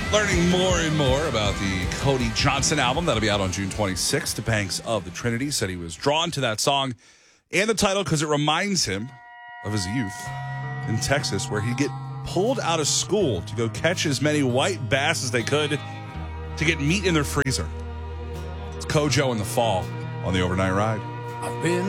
Learning more and more about the Cody Johnson album that'll be out on June 26th. Banks of the Trinity said he was drawn to that song and the title because it reminds him of his youth in Texas, where he'd get pulled out of school to go catch as many white bass as they could to get meat in their freezer. It's Kojo in the Fall on the Overnight Ride. I've been